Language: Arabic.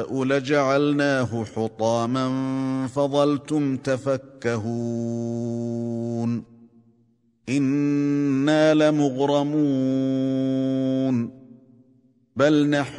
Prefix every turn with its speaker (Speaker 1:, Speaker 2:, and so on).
Speaker 1: نشاء لجعلناه حطاما فظلتم تفكهون إنا لمغرمون بل نحن